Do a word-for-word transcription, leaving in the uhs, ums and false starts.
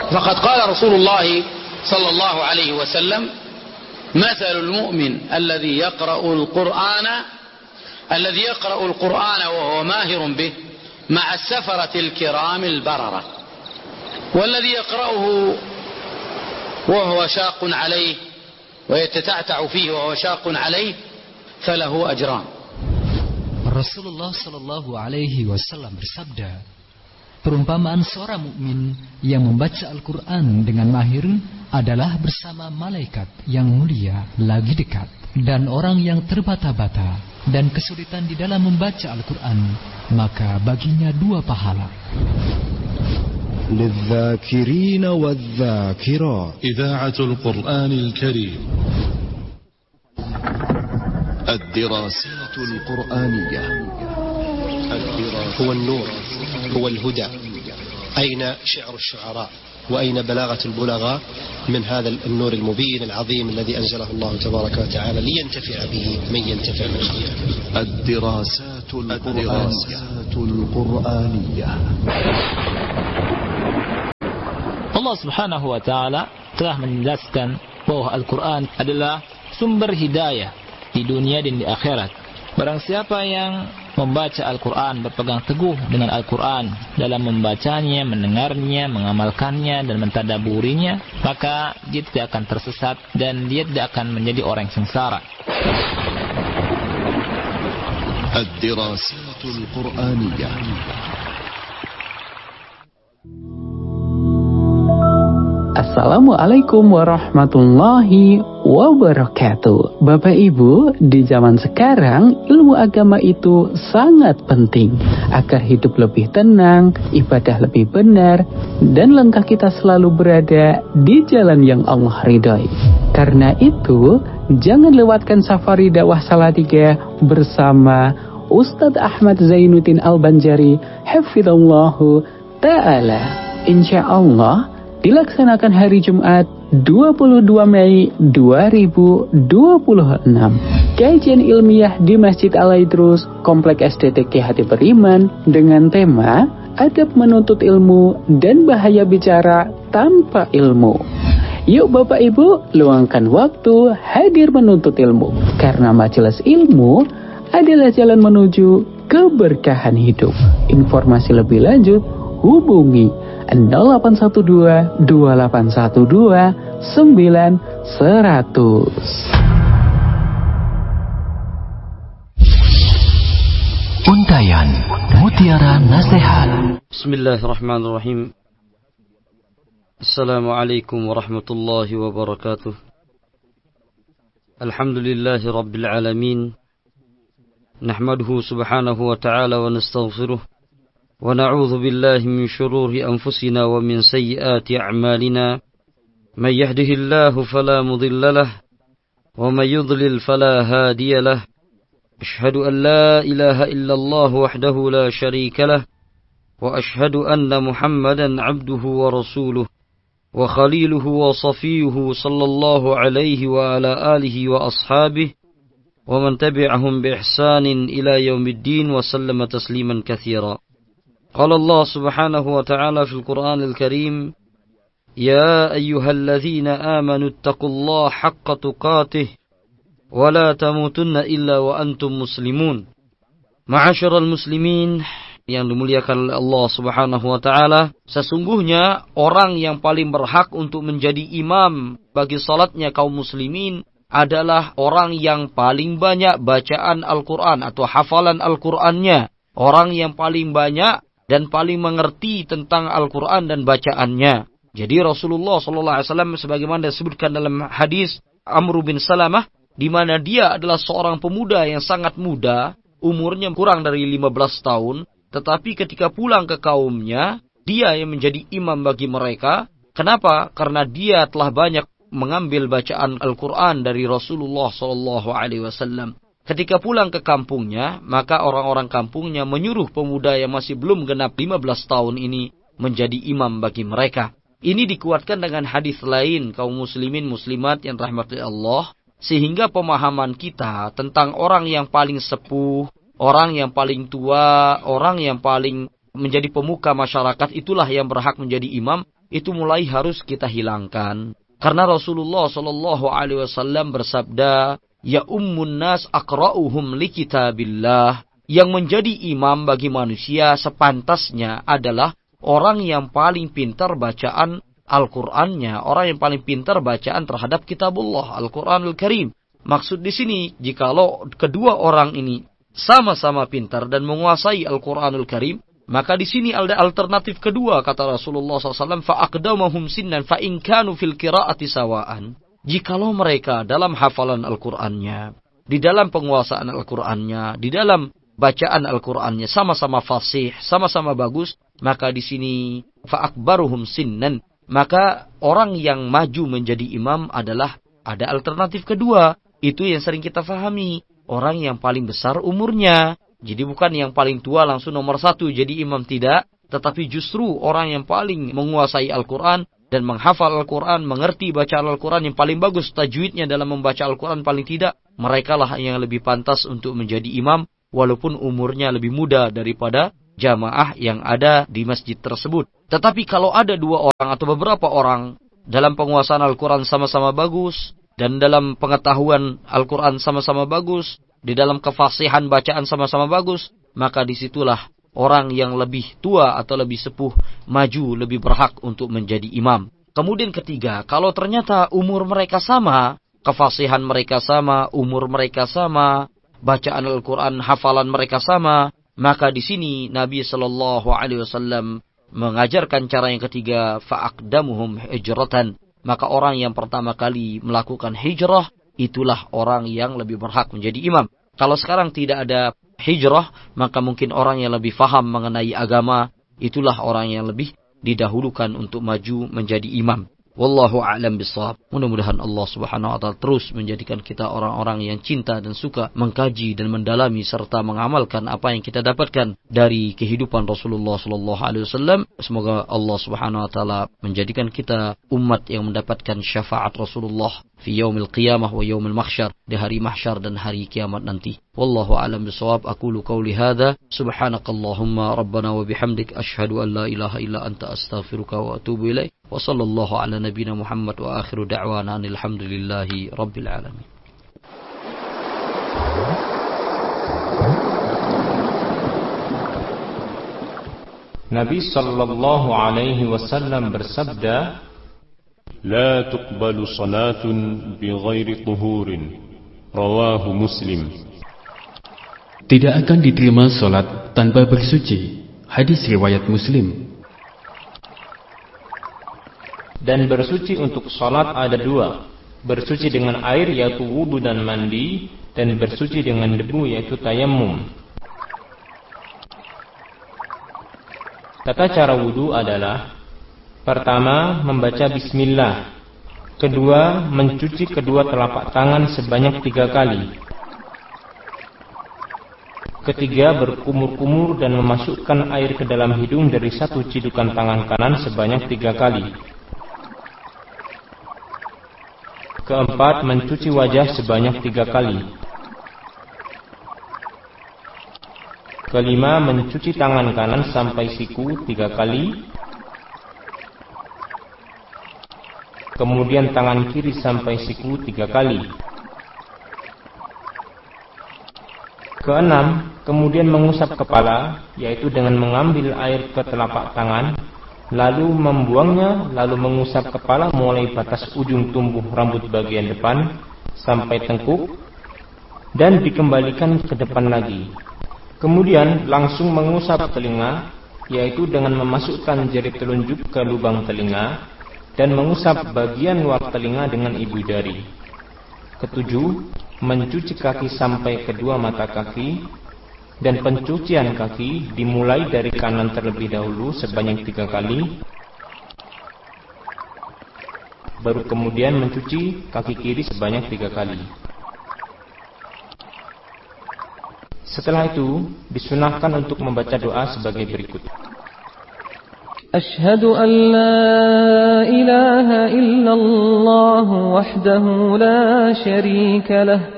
فقد قال رسول الله صلى الله عليه وسلم مثل المؤمن الذي يقرأ القرآن الذي يقرأ القرآن وهو ماهر به مع السفرة الكرام البررة والذي يقرأه وهو شاق عليه ويتتعتع فيه وهو شاق عليه فله أجران. Rasulullah Shallallahu Alaihi Wasallam bersabda, perumpamaan seorang mukmin yang membaca Al-Quran dengan mahir adalah bersama malaikat yang mulia lagi dekat, dan orang yang terbata-bata dan kesulitan di dalam membaca Al-Quran, maka baginya dua pahala. للذاكرين والذاكرات إذاعة القرآن الكريم. الدراسات القرآنية. هو النور، هو الهدى. أين شعر الشعراء وأين بلاغة البلغاء من هذا النور المبين العظيم الذي أنزله الله تبارك وتعالى لينتفع به من ينتفع من خلقه. الدراسات القرآنية. Allah Subhanahu wa taala telah menjelaskan bahwa Al-Quran adalah sumber hidayah di dunia dan di akhirat. Barang siapa yang membaca Al-Quran, berpegang teguh dengan Al-Quran dalam membacanya, mendengarnya, mengamalkannya dan mentadaburinya, maka dia tidak akan tersesat dan dia tidak akan menjadi orang yang sengsara. الدراسات القرآنية. Assalamualaikum warahmatullahi wabarakatuh. Bapak Ibu, di zaman sekarang ilmu agama itu sangat penting agar hidup lebih tenang, ibadah lebih benar, dan langkah kita selalu berada di jalan yang Allah ridhai. Karena itu, jangan lewatkan safari dakwah Salatiga bersama Ustadz Ahmad Zainuddin Al-Banjari hafizallahu ta'ala. Insya Allah dilaksanakan hari Jumat dua puluh dua Mei dua ribu dua puluh enam. Kajian ilmiah di Masjid Al-Aidrus, Komplek S D T K Hati Beriman dengan tema Adab Menuntut Ilmu dan Bahaya Bicara Tanpa Ilmu. Yuk Bapak Ibu, luangkan waktu hadir menuntut ilmu, karena majelis ilmu adalah jalan menuju keberkahan hidup. Informasi lebih lanjut hubungi nol delapan satu dua dua delapan satu dua sembilan seratus. Untayan Mutiara Nasihat. Bismillahirrahmanirrahim. Assalamualaikum warahmatullahi wabarakatuh. Alhamdulillahi rabbil alamin. Nahmaduhu subhanahu wa ta'ala wa nastaghfiruh. ونعوذ بالله من شرور أنفسنا ومن سيئات أعمالنا من يهده الله فلا مضل له ومن يضلل فلا هادي له أشهد أن لا إله إلا الله وحده لا شريك له وأشهد أن محمدا عبده ورسوله وخليله وصفيه صلى الله عليه وعلى آله وأصحابه ومن تبعهم بإحسان إلى يوم الدين وسلم تسليما كثيرا. قال الله سبحانه وتعالى في القرآن الكريم يا أيها الذين آمنوا اتقوا الله حق تقاته ولا تموتن إلا وأنتم مسلمون. Ma'asyiral muslimin yang dimuliakan oleh Allah Subhanahu wa taala, sesungguhnya orang yang paling berhak untuk menjadi imam bagi salatnya kaum muslimin adalah orang yang paling banyak bacaan Al-Quran atau hafalan Al-Qurannya, orang yang paling banyak dan paling mengerti tentang Al-Quran dan bacaannya. Jadi Rasulullah shallallahu alaihi wasallam sebagaimana disebutkan dalam hadis Amr bin Salamah, di mana dia adalah seorang pemuda yang sangat muda, umurnya kurang dari lima belas tahun, tetapi ketika pulang ke kaumnya, dia yang menjadi imam bagi mereka. Kenapa? Karena dia telah banyak mengambil bacaan Al-Quran dari Rasulullah shallallahu alaihi wasallam. Ketika pulang ke kampungnya, maka orang-orang kampungnya menyuruh pemuda yang masih belum genap lima belas tahun ini menjadi imam bagi mereka. Ini dikuatkan dengan hadis lain kaum muslimin muslimat yang rahmati Allah, sehingga pemahaman kita tentang orang yang paling sepuh, orang yang paling tua, orang yang paling menjadi pemuka masyarakat, itulah yang berhak menjadi imam, itu mulai harus kita hilangkan. Karena Rasulullah Shallallahu Alaihi Wasallam bersabda, ya ummun nas aqra'uhum li kitabillah. Yang menjadi imam bagi manusia sepantasnya adalah orang yang paling pintar bacaan Al-Qur'annya, orang yang paling pintar bacaan terhadap kitabullah, Al-Qur'anul Karim. Maksud di sini, jikalau kedua orang ini sama-sama pintar dan menguasai Al-Qur'anul Karim, maka di sini ada alternatif kedua, kata Rasulullah shallallahu alaihi wasallam, fa'aqdamahum sinnan fa'in kanu fil qira'ati sawa'an. Jikalau mereka dalam hafalan Al-Qur'annya, di dalam penguasaan Al-Qur'annya, di dalam bacaan Al-Qur'annya sama-sama fasih, sama-sama bagus, maka di sini fa'akbaruhum sinnan, maka orang yang maju menjadi imam adalah ada alternatif kedua. Itu yang sering kita fahami, orang yang paling besar umurnya. Jadi bukan yang paling tua langsung nomor satu jadi imam, tidak. Tetapi justru orang yang paling menguasai Al-Quran dan menghafal Al-Quran, mengerti bacaan Al-Quran yang paling bagus, tajwidnya dalam membaca Al-Quran paling tidak, mereka lah yang lebih pantas untuk menjadi imam, walaupun umurnya lebih muda daripada jamaah yang ada di masjid tersebut. Tetapi kalau ada dua orang atau beberapa orang dalam penguasaan Al-Quran sama-sama bagus, dan dalam pengetahuan Al-Quran sama-sama bagus, di dalam kefasihan bacaan sama-sama bagus, maka disitulah orang yang lebih tua atau lebih sepuh maju, lebih berhak untuk menjadi imam. Kemudian ketiga, kalau ternyata umur mereka sama, kefasihan mereka sama, umur mereka sama, bacaan Al-Quran, hafalan mereka sama, maka di sini Nabi Shallallahu Alaihi Wasallam mengajarkan cara yang ketiga, fa'aqdamuhum hijratan. Maka orang yang pertama kali melakukan hijrah, itulah orang yang lebih berhak menjadi imam. Kalau sekarang tidak ada hijrah, maka mungkin orang yang lebih faham mengenai agama, itulah orang yang lebih didahulukan untuk maju menjadi imam. Wallahu a'lam bishawab. Mudah-mudahan Allah Subhanahu wa taala terus menjadikan kita orang-orang yang cinta dan suka mengkaji dan mendalami serta mengamalkan apa yang kita dapatkan dari kehidupan Rasulullah sallallahu alaihi wasallam. Semoga Allah Subhanahu wa taala menjadikan kita umat yang mendapatkan syafaat Rasulullah fi yaumil qiyamah wa yaumil mahsyar, di hari mahsyar dan hari kiamat nanti. Wallahu a'lam bishawab. Aqulu qawli hadza subhanakallahumma rabbana wa bihamdik asyhadu an la ilaha illa anta astaghfiruka wa atubu ilaik. Wa sallallahu ala nabiyyina Muhammad wa akhiru da'wana alhamdulillahi rabbil alamin. Nabi sallallahu alaihi wasallam bersabda, لا تقبل صلاة بغير طهور رواه مسلم. Tidak akan diterima salat tanpa bersuci. Hadis riwayat Muslim. Dan bersuci untuk salat ada dua, bersuci dengan air yaitu wudu dan mandi, dan bersuci dengan debu yaitu tayammum. Tata cara wudu adalah: pertama, membaca bismillah. Kedua, mencuci kedua telapak tangan sebanyak tiga kali. Ketiga, berkumur-kumur dan memasukkan air ke dalam hidung dari satu cidukan tangan kanan sebanyak tiga kali. Keempat, mencuci wajah sebanyak tiga kali. Kelima, mencuci tangan kanan sampai siku tiga kali. Kemudian tangan kiri sampai siku tiga kali. Keenam, kemudian mengusap kepala, yaitu dengan mengambil air ke telapak tangan, lalu membuangnya, lalu mengusap kepala mulai batas ujung tumbuh rambut bagian depan sampai tengkuk, dan dikembalikan ke depan lagi. Kemudian langsung mengusap telinga, yaitu dengan memasukkan jari telunjuk ke lubang telinga, dan mengusap bagian luar telinga dengan ibu jari. Ketujuh, mencuci kaki sampai kedua mata kaki, dan pencucian kaki dimulai dari kanan terlebih dahulu sebanyak tiga kali, baru kemudian mencuci kaki kiri sebanyak tiga kali. Setelah itu disunahkan untuk membaca doa sebagai berikut: Ashhadu an la ilaha illallah wahdahu la syarika lah